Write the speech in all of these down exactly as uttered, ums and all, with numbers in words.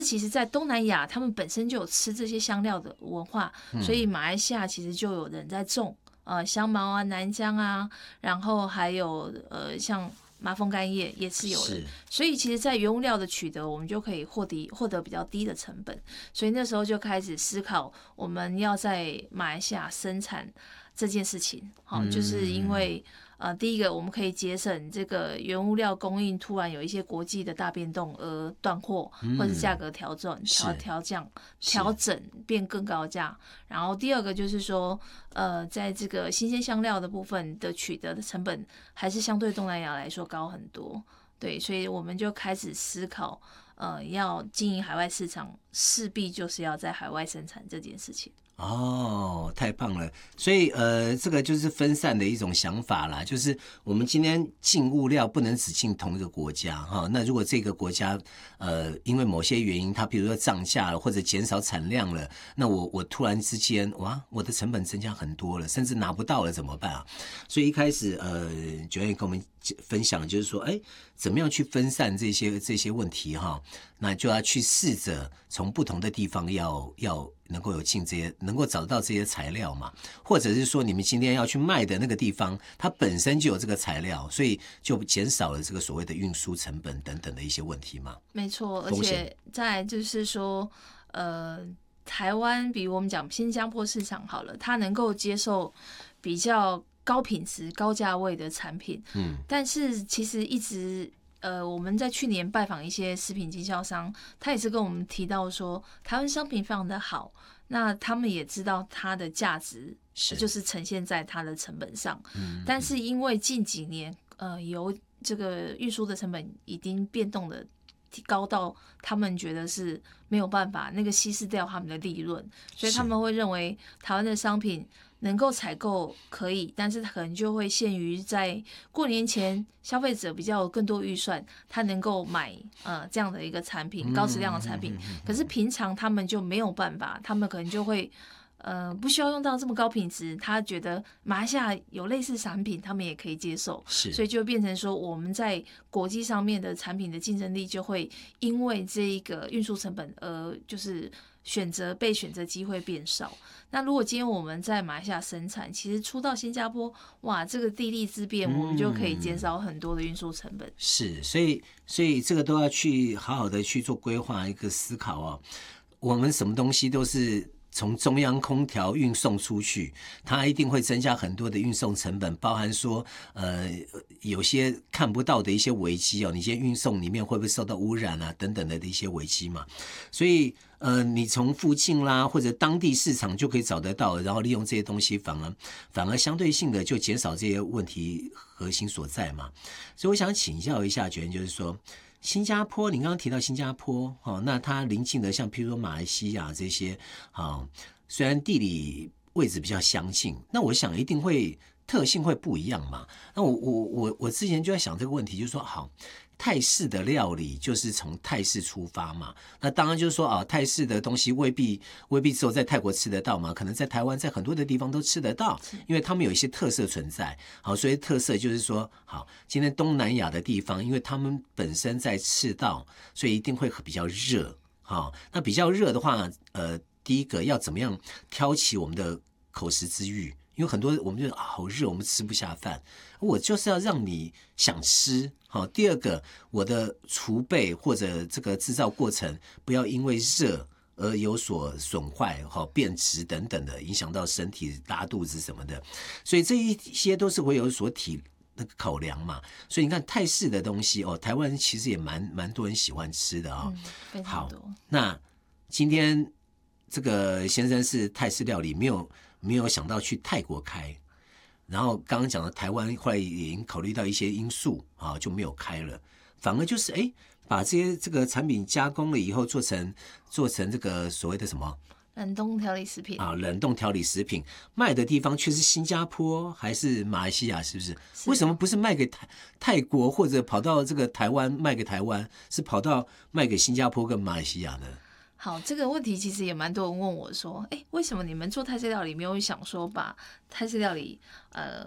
其实在东南亚他们本身就有吃这些香料的文化，所以马来西亚其实就有人在种呃香茅啊、南姜啊，然后还有呃像麻风干叶也是有的，所以其实，在原物料的取得，我们就可以获得获得比较低的成本。所以那时候就开始思考，我们要在马来西亚生产这件事情。好，就是因为呃，第一个我们可以节省这个原物料供应突然有一些国际的大变动而断货，或者价格调整、调调降、调整变更高价。然后第二个就是说，呃，在这个新鲜香料的部分的取得的成本，还是相对东南亚来说高很多。对，所以我们就开始思考，呃，要经营海外市场，势必就是要在海外生产这件事情。 哦，太棒了！所以呃，这个就是分散的一种想法啦，就是我们今天进物料不能只进同一个国家哈。那如果这个国家呃因为某些原因，它比如说涨价了或者减少产量了，那我我突然之间哇，我的成本增加很多了，甚至拿不到了怎么办啊？所以一开始呃，九燕跟我们分享就是说，哎，怎么样去分散这些这些问题哈？那就要去试着从不同的地方要要能够有进这些，能够找到这些材料嘛，或者是说你们今天要去卖的那个地方，它本身就有这个材料，所以就减少了这个所谓的运输成本等等的一些问题嘛。 没错，而且再来就是说，呃，台湾比如我们讲新加坡市场好了，它能够接受比较高品质、高价位的产品，嗯，但是其实一直。呃，我们在去年拜访一些食品经销商，他也是跟我们提到说，台湾商品非常的好，那他们也知道它的价值就是呈现在它的成本上，嗯、但是因为近几年，呃，由这个运输的成本已经变动的高到他们觉得是没有办法那个稀释掉他们的利润，所以他们会认为台湾的商品能够采购可以，但是可能就会限于在过年前消费者比较有更多预算，他能够买呃这样的一个产品，高质量的产品。可是平常他们就没有办法，他们可能就会呃不需要用到这么高品质，他觉得马来西亚有类似产品，他们也可以接受，所以就变成说我们在国际上面的产品的竞争力就会因为这一个运输成本而就是选择被选择机会变少。那如果今天我们在马来西亚生产，其实出到新加坡，哇，这个地利之便，我们就可以减少很多的运输成本。嗯、 是，所以所以这个都要去好好的去做规划，一个思考哦。我们什么东西都是从中央空调运送出去，它一定会增加很多的运送成本，包含说呃有些看不到的一些危机哦，你今天运送里面会不会受到污染啊等等的一些危机嘛，所以呃你从附近啦或者当地市场就可以找得到，然后利用这些东西反而反而相对性的就减少这些问题核心所在嘛。所以我想请教一下觉得就是说新加坡，你刚刚提到新加坡，哦，那它邻近的像譬如说马来西亚这些，哦，虽然地理位置比较相近，那我想一定会特性会不一样嘛。那我我我我之前就在想这个问题，就是说，好，泰式的料理就是从泰式出发嘛。那当然就是说啊，泰式的东西未必未必只有在泰国吃得到嘛，可能在台湾在很多的地方都吃得到，因为他们有一些特色存在。好，所以特色就是说，好，今天东南亚的地方，因为他们本身在赤道，所以一定会比较热。好，那比较热的话，呃，第一个要怎么样挑起我们的口食之欲？因为很多我们就啊好热，我们吃不下饭。我就是要让你想吃。好，第二个，我的储备或者这个制造过程不要因为热而有所损坏、好变质等等的，影响到身体拉肚子什么的。所以这一些都是会有所体那个考量嘛。所以你看泰式的东西哦，台湾其实也蛮蛮多人喜欢吃的啊、哦嗯。 好，那今天这个先生是泰式料理，没有没有想到去泰国开。然后刚刚讲的台湾后来也已经考虑到一些因素啊，就没有开了，反而就是哎，把这些这个产品加工了以后，做成做成这个所谓的什么冷冻调理食品啊，冷冻调理食品卖的地方却是新加坡还是马来西亚，是不是？是为什么不是卖给泰泰国或者跑到这个台湾卖给台湾，是跑到卖给新加坡跟马来西亚呢？ 好，这个问题其实也蛮多人问我说，哎，为什么你们做泰式料理没有想说把泰式料理呃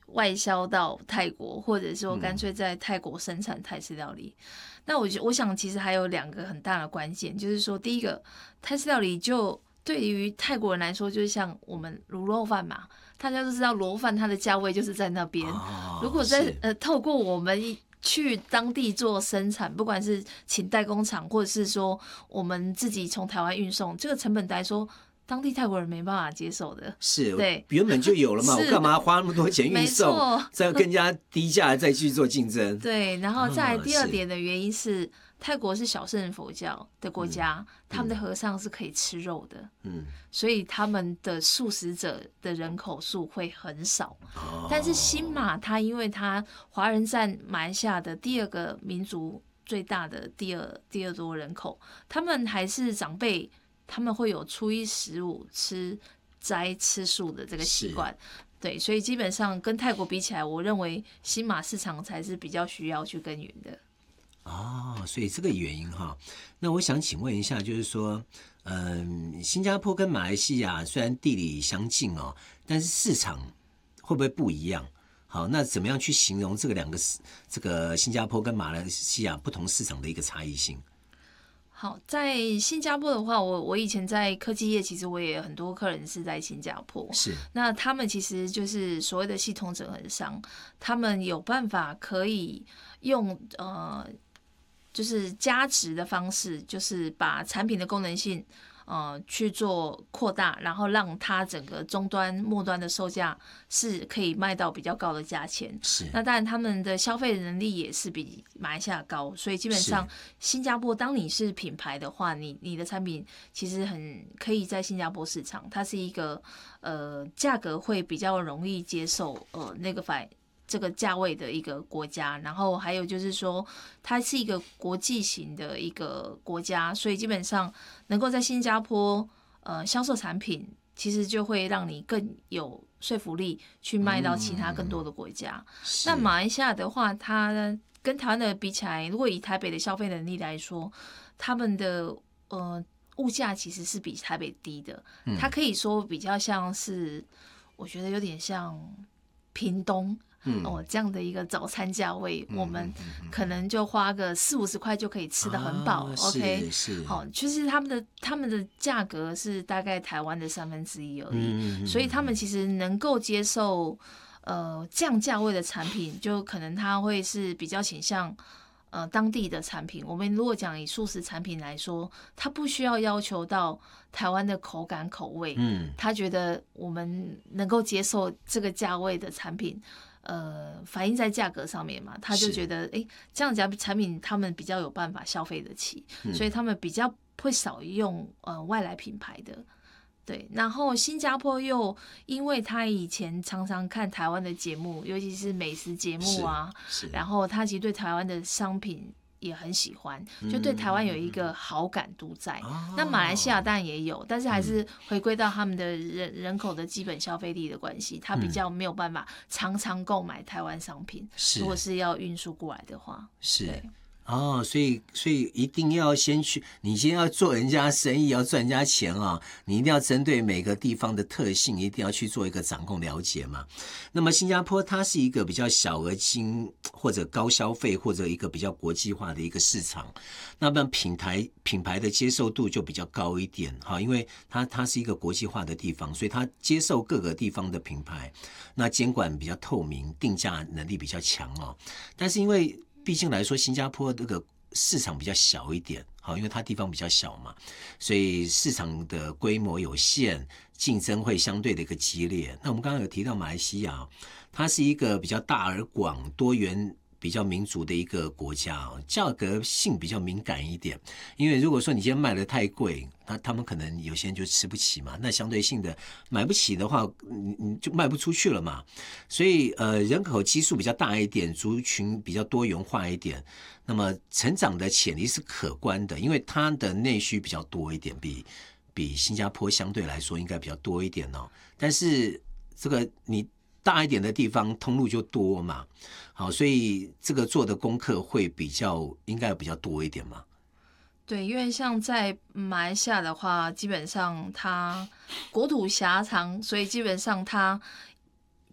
外销到泰国，或者说干脆在泰国生产泰式料理。嗯、那我我想其实还有两个很大的关键，就是说第一个，泰式料理就对于泰国人来说，就是像我们卤肉饭嘛，大家都知道卤肉饭它的价位就是在那边。哦、如果在呃透过我们去当地做生产，不管是请代工厂，或者是说我们自己从台湾运送，这个成本来说，当地泰国人没办法接受的。 是， 对， 原本就有了嘛，我干嘛花那么多钱运送，再更加低价再去做竞争？ 对，然后再来第二点的原因是，哦、是泰国是小乘佛教的国家，嗯、他们的和尚是可以吃肉的，嗯，所以他们的素食者的人口数会很少。哦、但是新马它因为它华人占马来西亚的第二个民族最大的第二第二多人口，他们还是长辈。他们会有初一十五吃斋吃素的这个习惯，对，所以基本上跟泰国比起来，我认为新马市场才是比较需要去耕耘的。 哦，所以这个原因哈，那我想请问一下，就是说，嗯，新加坡跟马来西亚虽然地理相近哦，但是市场会不会不一样？好，那怎么样去形容这个两个这个新加坡跟马来西亚不同市场的一个差异性？ 好，在新加坡的话，我我以前在科技业，其实我也有很多客人是在新加坡。 是， 那他们其实就是所谓的系统整合商，他们有办法可以用呃，就是加值的方式，就是把产品的功能性。呃，去做扩大，然后让它整个终端、末端的售价是可以卖到比较高的价钱。 是， 那当然他们的消费能力也是比马来西亚高，所以基本上新加坡，当你是品牌的话，你你的产品其实很可以在新加坡市场，它是一个呃价格会比较容易接受呃那个反。这个价位的一个国家，然后还有就是说，它是一个国际型的一个国家，所以基本上能够在新加坡呃销售产品，其实就会让你更有说服力去卖到其他更多的国家。嗯、那马来西亚的话，它跟台湾的比起来，如果以台北的消费能力来说，他们的呃物价其实是比台北低的，嗯、它可以说比较像是，我觉得有点像屏东。嗯、哦，这样的一个早餐价位，嗯、我们可能就花个四五十块就可以吃得很饱。啊、OK， 是， 好、哦，就是他们的他们的价格是大概台湾的三分之一而已，嗯、所以他们其实能够接受呃这样价位的产品，就可能他会是比较倾向呃当地的产品。我们如果讲以素食产品来说，它不需要要求到台湾的口感口味，嗯，他觉得我们能够接受这个价位的产品。呃，反映在价格上面嘛，他就觉得，哎，这样子产品他们比较有办法消费得起，嗯、所以他们比较会少用呃外来品牌的。对，然后新加坡又因为他以前常常看台湾的节目，尤其是美食节目啊，然后他其实对台湾的商品也很喜欢，就对台湾有一个好感度在。嗯、那马来西亚当然也有，但是还是回归到他们的人人口的基本消费力的关系，他比较没有办法常常购买台湾商品。如果是要运输过来的话， 是。哦，所以所以一定要先去，你先要做人家生意，要赚人家钱啊，你一定要针对每个地方的特性，一定要去做一个掌控了解嘛。那么新加坡它是一个比较小额金或者高消费或者一个比较国际化的一个市场，那么品牌品牌的接受度就比较高一点哈，因为它它是一个国际化的地方，所以它接受各个地方的品牌，那监管比较透明，定价能力比较强哦。但是因为毕竟来说，新加坡这个市场比较小一点，好，因为它地方比较小嘛，所以市场的规模有限，竞争会相对的一个激烈。那我们刚刚有提到马来西亚，它是一个比较大而广、多元、比较民族的一个国家，价格性比较敏感一点。因为如果说你今天卖的太贵，那他们可能有些人就吃不起嘛，那相对性的买不起的话，你你就卖不出去了嘛。所以呃，人口基数比较大一点，族群比较多元化一点，那么成长的潜力是可观的，因为它的内需比较多一点，比比新加坡相对来说应该比较多一点哦。但是这个你大一点的地方通路就多嘛，好，所以这个做的功课会比较应该比较多一点嘛。 对，因为像在马来西亚的话，基本上它国土狭长，所以基本上它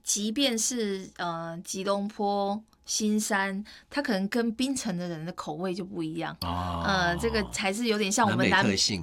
即便是呃吉隆坡、新山，它可能跟槟城的人的口味就不一样。 哦， 呃，这个还是有点像我们南南北特性